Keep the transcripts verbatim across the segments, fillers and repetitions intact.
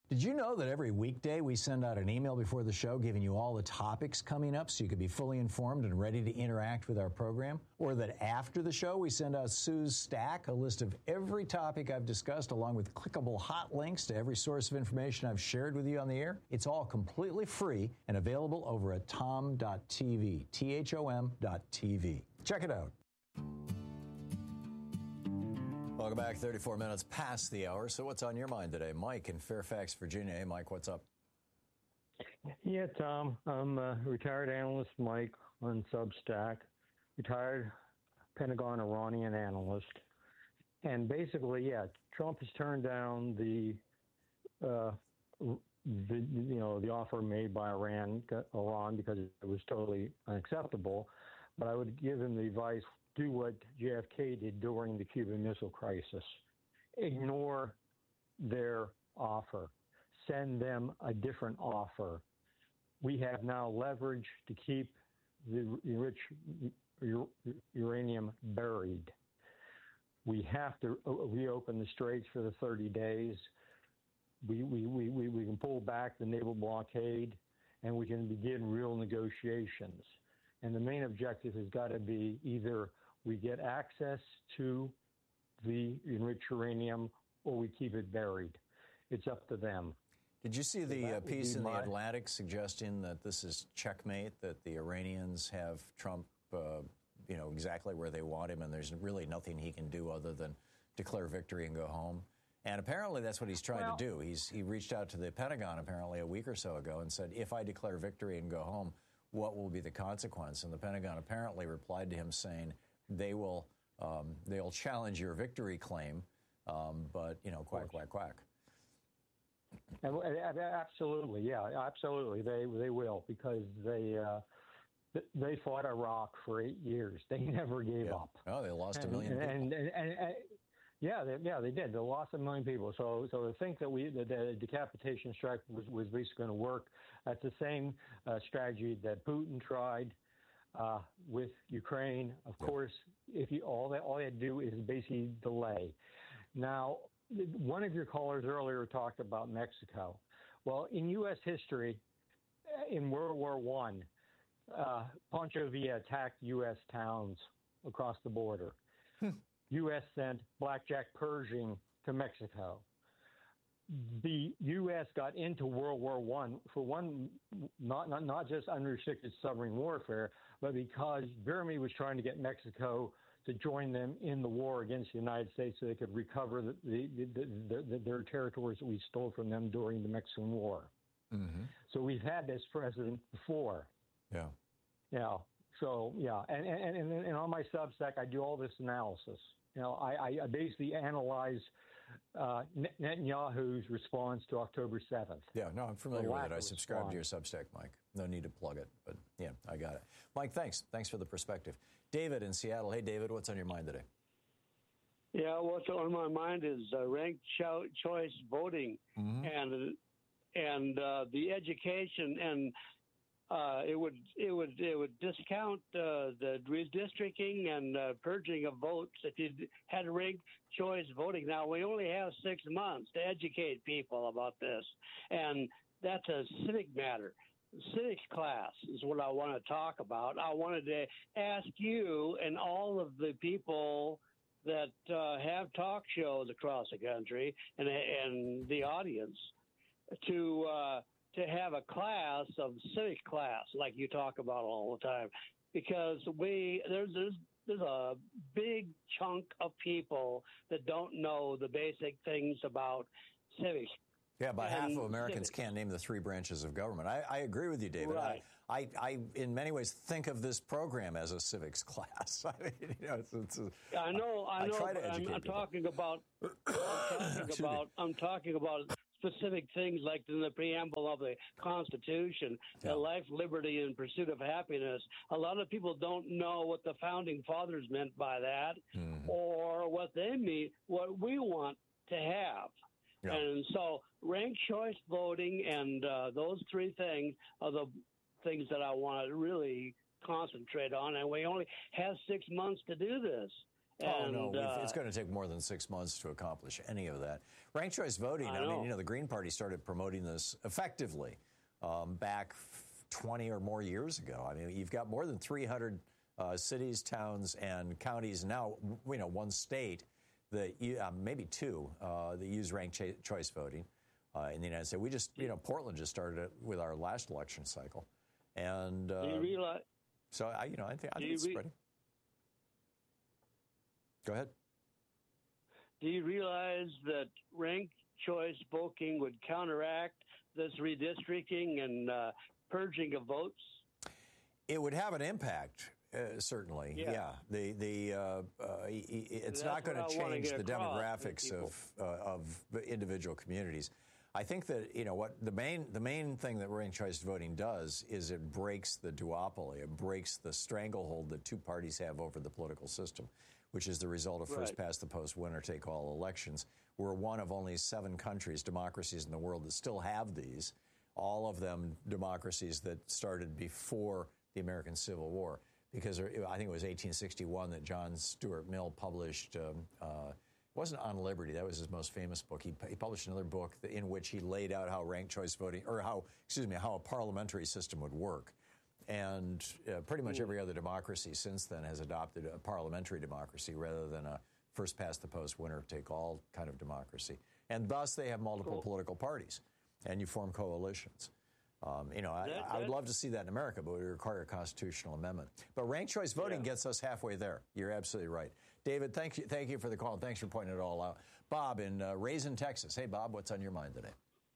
Did you know that every weekday we send out an email before the show giving you all the topics coming up so you could be fully informed and ready to interact with our program? Or that after the show we send out Sue's Stack, a list of every topic I've discussed along with clickable hot links to every source of information I've shared with you on the air? It's all completely free and available over at tom dot t v, T H O M dot T V. Check it out. Welcome back. thirty-four minutes past the hour. So what's on your mind today? Mike in Fairfax, Virginia. Hey, Mike, what's up? Yeah, Tom. I'm a retired analyst, Mike, on Substack. Retired Pentagon Iranian analyst. And basically, yeah, Trump has turned down the, uh, the you know, the offer made by Iran, Iran because it was totally unacceptable. But I would give him the advice, do what J F K did during the Cuban Missile Crisis. Ignore their offer. Send them a different offer. We have now leverage to keep the enriched uranium buried. We have to reopen the straits for the thirty days. We, we, we, we can pull back the naval blockade, and we can begin real negotiations. And the main objective has got to be either we get access to the enriched uranium or we keep it buried. It's up to them. Did you see the uh, piece in my... the Atlantic suggesting that this is checkmate, that the Iranians have Trump, uh, you know, exactly where they want him, and there's really nothing he can do other than declare victory and go home? And apparently that's what he's trying well, to do. He's He reached out to the Pentagon apparently a week or so ago and said, if I declare victory and go home, what will be the consequence? And the Pentagon apparently replied to him saying they will um, they'll challenge your victory claim, um, but, you know, quack, quack, quack. Absolutely, yeah, absolutely. They they will, because they uh, they fought Iraq for eight years. They never gave yeah. up. Oh, they lost and, a million and, people. And, and, and, yeah, they, yeah, they did. They lost a million people. So, so to think that we the, the decapitation strike was, was basically going to work, that's the same uh, strategy that Putin tried uh, with Ukraine. Of yeah. course, if you all that all they had to do is basically delay. Now, one of your callers earlier talked about Mexico. Well, in U S history, in World War One, uh, Pancho Villa attacked U S towns across the border. U S sent blackjack Pershing to Mexico. The U S got into World War One for one, not, not not just unrestricted submarine warfare, but because Germany was trying to get Mexico to join them in the war against the United States so they could recover the, the, the, the, their territories that we stole from them during the Mexican War. Mm-hmm. So we've had this precedent before. Yeah. Yeah. So, yeah. And, and, and, and on my Substack, I do all this analysis. You know, I, I basically analyze uh, Netanyahu's response to October seventh. Yeah, no, I'm familiar with it. I subscribe to your Substack, Mike. No need to plug it, but yeah, I got it. Mike, thanks. Thanks for the perspective. David in Seattle. Hey, David, what's on your mind today? Yeah, what's on my mind is uh, ranked cho- choice voting mm-hmm. and and uh, the education and. Uh, it would it would it would discount uh, the redistricting and uh, purging of votes if you had ranked choice voting. Now we only have six months to educate people about this, and that's a civic matter. Civics class is what I want to talk about. I wanted to ask you and all of the people that uh, have talk shows across the country and and the audience to. Uh, to have a class of civic class like you talk about all the time, because we there's there's there's a big chunk of people that don't know the basic things about civics. Yeah, about and half of Americans civics. can't name the three branches of government. I, I agree with you, David. Right. I, I, I, in many ways, think of this program as a civics class. I mean, you know, it's, it's a, I know, I, I know. try to but educate I'm, I'm people. talking about. I'm talking about. I'm talking about. Specific things like in the preamble of the Constitution, yeah. life, liberty, and pursuit of happiness. A lot of people don't know what the founding fathers meant by that, mm-hmm. or what they mean, what we want to have. Yeah. And so, ranked choice voting and uh, those three things are the things that I want to really concentrate on. And we only have six months to do this. And, oh, no, uh, it's going to take more than six months to accomplish any of that. Ranked choice voting, I, I mean, you know, the Green Party started promoting this effectively um, back twenty or more years ago. I mean, you've got more than three hundred uh, cities, towns, and counties now, you know, one state that, uh, maybe two, uh, that use ranked cho- choice voting uh, in the United States. We just, you know, Portland just started it with our last election cycle. And uh, do you realize, so, I, you know, I think, I think it's re- spreading. Go ahead. Do you realize that ranked choice voting would counteract this redistricting and uh, purging of votes? It would have an impact, uh, certainly. Yeah. yeah. The the uh, uh, it's That's not going to change the demographics of uh, of individual communities. I think that, you know, what the main the main thing that ranked choice voting does is it breaks the duopoly. It breaks the stranglehold that two parties have over the political system, which is the result of first right. past the post, winner take all elections. We're one of only seven countries, democracies in the world that still have these, all of them democracies that started before the American Civil War. Because I think it was eighteen sixty-one that John Stuart Mill published, um, uh, it wasn't On Liberty, that was his most famous book. He, he published another book in which he laid out how ranked choice voting, or how, excuse me, how a parliamentary system would work. And uh, pretty much every other democracy since then has adopted a parliamentary democracy rather than a first past the post, winner take all kind of democracy. And thus they have multiple cool. political parties, and you form coalitions. Um, you know, I, that, I would love to see that in America, but it would require a constitutional amendment. But ranked choice voting yeah. gets us halfway there. You're absolutely right. David, thank you, thank you for the call, and thanks for pointing it all out. Bob in uh, Raisin, Texas. Hey, Bob, what's on your mind today?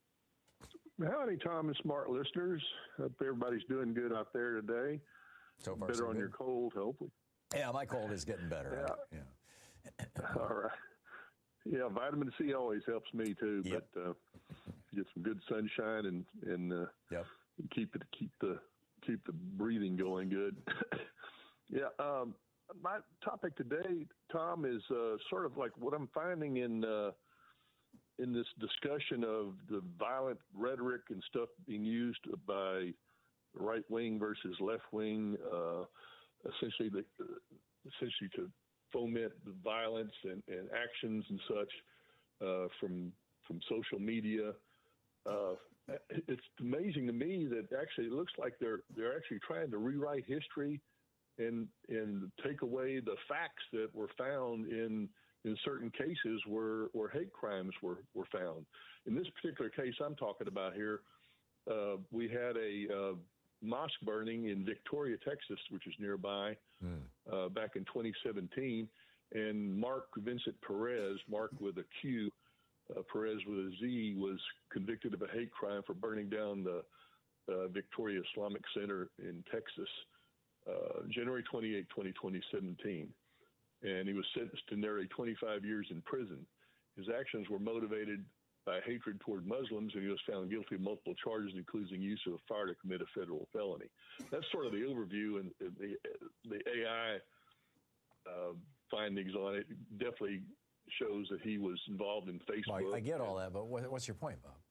Howdy, Tom and smart listeners. Hope everybody's doing good out there today. So far, better so on good. your cold, hopefully. Yeah, my cold is getting better. Yeah. yeah. All right. Yeah, vitamin C always helps me too. Yep. But uh, get some good sunshine and and uh, yep. keep it keep the keep the breathing going good. yeah. Um, my topic today, Tom, is uh, sort of like what I'm finding in. Uh, in this discussion of the violent rhetoric and stuff being used by right wing versus left wing, uh, essentially, the, essentially to foment the violence and, and actions and such uh, from from social media. Uh, it's amazing to me that actually it looks like they're they're actually trying to rewrite history and and take away the facts that were found in. in certain cases where, where hate crimes were, were found. In this particular case I'm talking about here, uh, we had a uh, mosque burning in Victoria, Texas, which is nearby, mm. uh, back in twenty seventeen. And Mark Vincent Perez, Mark with a Q, uh, Perez with a Z, was convicted of a hate crime for burning down the uh, Victoria Islamic Center in Texas, uh, January twenty-eighth, twenty seventeen. And he was sentenced to nearly twenty-five years in prison. His actions were motivated by hatred toward Muslims, and he was found guilty of multiple charges, including use of fire to commit a federal felony. That's sort of the overview, and the the A I uh, findings on it definitely shows that he was involved in Facebook. Well, I get all that, but what, what's your point, Bob?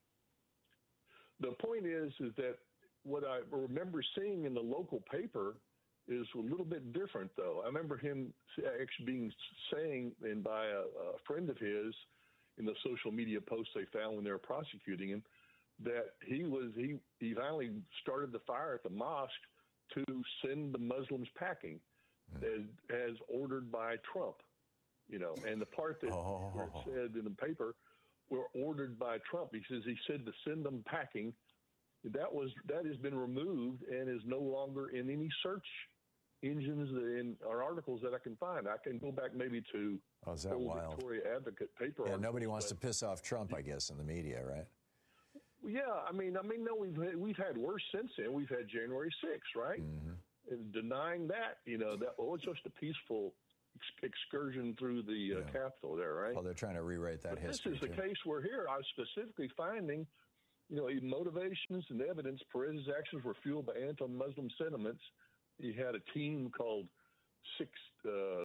The point is, is that what I remember seeing in the local paper is a little bit different, though. I remember him actually being saying, and by a, a friend of his, in the social media posts they found when they were prosecuting him, that he was he he finally started the fire at the mosque to send the Muslims packing, as, as ordered by Trump. You know, and the part that oh. where it said in the paper were ordered by Trump. He says he said to send them packing. That was that has been removed and is no longer in any search engines in our articles that I can find. I can go back maybe to oh, is that old wild? Victoria Advocate paper. Yeah, articles, nobody wants but, to piss off Trump, I guess, in the media, right? Yeah, I mean, I mean, no, we've had, we've had worse since then. We've had January sixth, right? Mm-hmm. And denying that, you know, that well, it's just a peaceful ex- excursion through the uh, yeah. Capitol there, right? Well, they're trying to rewrite that but history. This is too. the case where here I was specifically finding, you know, motivations and evidence. Perez's actions were fueled by anti-Muslim sentiments. He had a team called Six uh,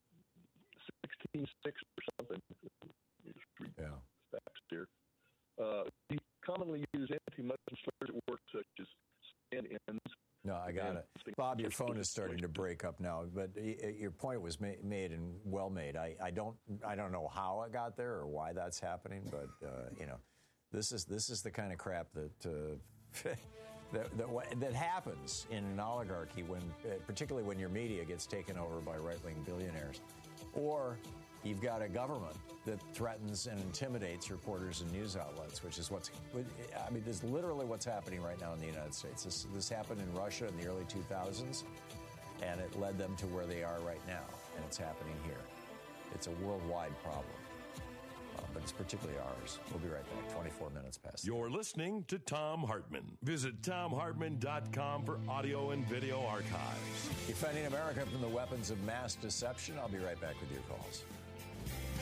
sixteen six or something. Yeah. Facts here. Uh, he commonly used anti-Muslim slurs at work, such as stand-ins. No, I got and it. Bob, Bob, your phone is starting to break up now, but your point was ma- made and well made. I, I don't I don't know how it got there or why that's happening, but uh, you know, this is this is the kind of crap that uh, that, that that happens in an oligarchy when, particularly when your media gets taken over by right-wing billionaires, or you've got a government that threatens and intimidates reporters and news outlets, which is what's, I mean, this is literally what's happening right now in the United States. This, this happened in Russia in the early two thousands, and it led them to where they are right now, and it's happening here. It's a worldwide problem, uh, but it's particularly ours. We'll be right back, twenty-four minutes past. You're listening to Thom Hartmann. Visit Thom Hartmann dot com for audio and video archives. Defending America from the weapons of mass deception. I'll be right back with your calls.